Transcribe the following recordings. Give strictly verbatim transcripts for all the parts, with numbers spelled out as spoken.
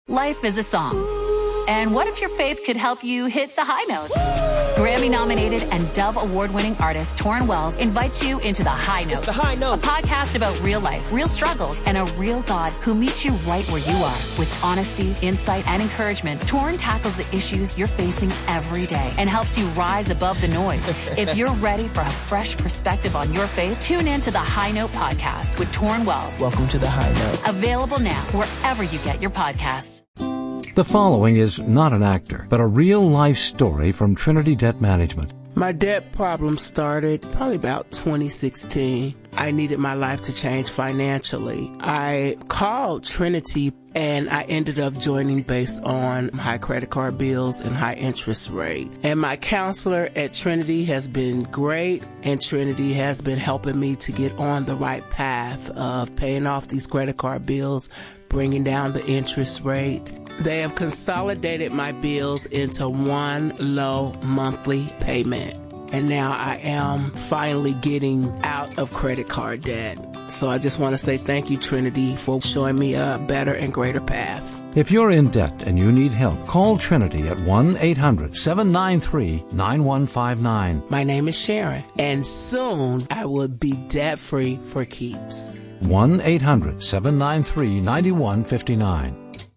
Life is a song. And what if your faith could help you hit the high notes? Grammy-nominated and Dove Award-winning artist Torrin Wells invites you into The High Note. It's The High Note. A podcast about real life, real struggles, and a real God who meets you right where you are. With honesty, insight, and encouragement, Torrin tackles the issues you're facing every day and helps you rise above the noise. If you're ready for a fresh perspective on your faith, tune in to The High Note podcast with Torrin Wells. Welcome to The High Note. Available now wherever you get your podcasts. The following is not an actor, but a real-life story from Trinity Debt Management. My debt problem started probably about twenty sixteen. I needed my life to change financially. I called Trinity and I ended up joining based on high credit card bills and high interest rate. And my counselor at Trinity has been great, and Trinity has been helping me to get on the right path of paying off these credit card bills, bringing down the interest rate. They have consolidated my bills into one low monthly payment. And now I am finally getting out of credit card debt. So I just want to say thank you, Trinity, for showing me a better and greater path. If you're in debt and you need help, call Trinity at one eight hundred seven nine three nine one five nine. My name is Sharon, and soon I will be debt-free for keeps. one eight hundred seven nine three nine one five nine.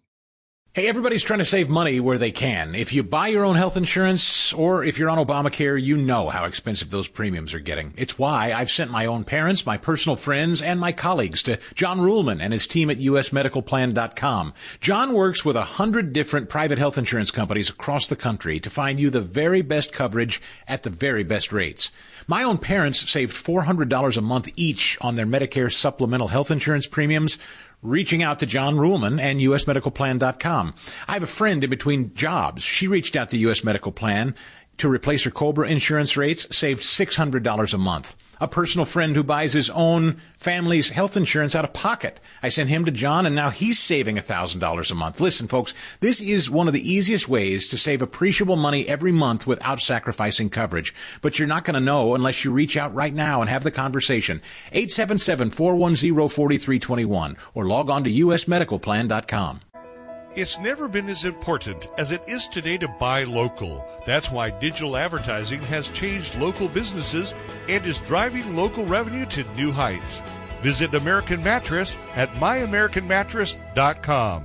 Hey, everybody's trying to save money where they can. If you buy your own health insurance or if you're on Obamacare, you know how expensive those premiums are getting. It's why I've sent my own parents, my personal friends, and my colleagues to John Ruhlman and his team at U S medical plan dot com. John works with a hundred different private health insurance companies across the country to find you the very best coverage at the very best rates. My own parents saved four hundred dollars a month each on their Medicare supplemental health insurance premiums, reaching out to John Ruhlman and U S medical plan dot com. I have a friend in between jobs. She reached out to U S Medical Plan to replace her COBRA insurance rates, saved six hundred dollars a month. A personal friend who buys his own family's health insurance out of pocket. I sent him to John, and now he's saving one thousand dollars a month. Listen, folks, this is one of the easiest ways to save appreciable money every month without sacrificing coverage. But you're not going to know unless you reach out right now and have the conversation. eight seven seven, four one zero, four three two one or log on to U S medical plan dot com. It's never been as important as it is today to buy local. That's why digital advertising has changed local businesses and is driving local revenue to new heights. Visit American Mattress at my american mattress dot com.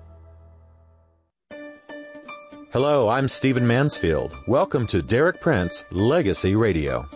Hello, I'm Stephen Mansfield. Welcome to Derek Prince Legacy Radio.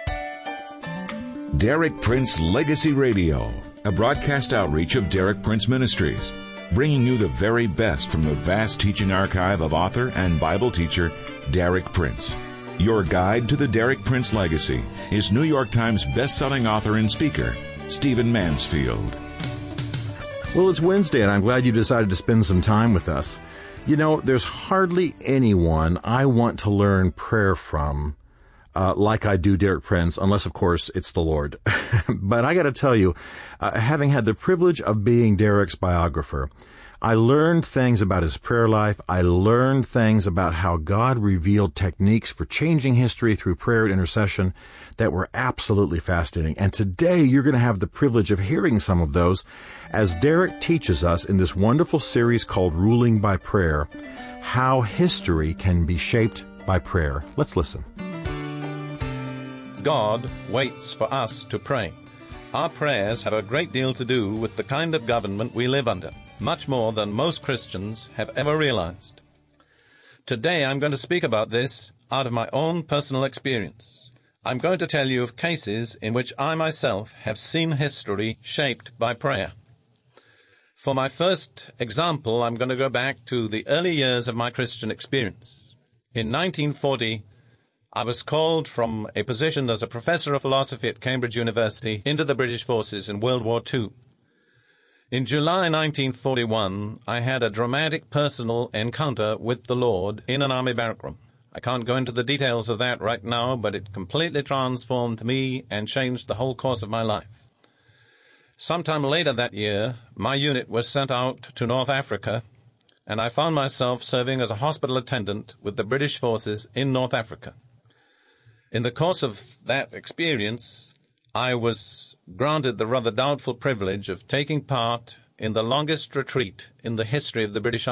Derek Prince Legacy Radio, a broadcast outreach of Derek Prince Ministries, bringing you the very best from the vast teaching archive of author and Bible teacher Derek Prince. Your guide to the Derek Prince legacy is New York Times best-selling author and speaker, Stephen Mansfield. Well, it's Wednesday, and I'm glad you decided to spend some time with us. You know, there's hardly anyone I want to learn prayer from Uh, like I do Derek Prince, unless, of course, it's the Lord. But I got to tell you, uh, having had the privilege of being Derek's biographer, I learned things about his prayer life. I learned things about how God revealed techniques for changing history through prayer and intercession that were absolutely fascinating. And today you're going to have the privilege of hearing some of those as Derek teaches us in this wonderful series called Ruling by Prayer, how history can be shaped by prayer. Let's listen. God waits for us to pray. Our prayers have a great deal to do with the kind of government we live under, much more than most Christians have ever realized. Today I'm going to speak about this out of my own personal experience. I'm going to tell you of cases in which I myself have seen history shaped by prayer. For my first example, I'm going to go back to the early years of my Christian experience. In nineteen forty, I was called from a position as a professor of philosophy at Cambridge University into the British forces in World War Two. In July nineteen forty-one, I had a dramatic personal encounter with the Lord in an army barrack room. I can't go into the details of that right now, but it completely transformed me and changed the whole course of my life. Sometime later that year, my unit was sent out to North Africa, and I found myself serving as a hospital attendant with the British forces in North Africa. In the course of that experience, I was granted the rather doubtful privilege of taking part in the longest retreat in the history of the British Army.